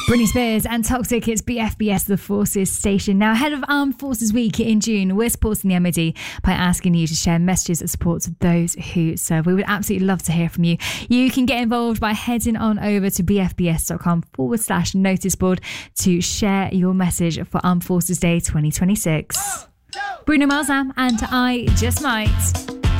Britney Spears and Toxic. It's BFBS, the Forces station. Now, ahead of Armed Forces Week in June, we're supporting the MOD by asking you to share messages of support to those who serve. We would absolutely love to hear from you. You can get involved by heading on over to bfbs.com/notice board to share your message for Armed Forces Day 2026. Bruno Mars and I Just Might.